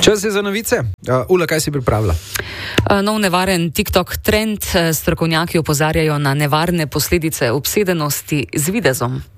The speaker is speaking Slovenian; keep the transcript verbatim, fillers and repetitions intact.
Čas je za novice. Uh, Ula, kaj si pripravila? Nov nevaren TikTok trend. Strokovnjaki opozarjajo na nevarne posledice obsedenosti z videzom.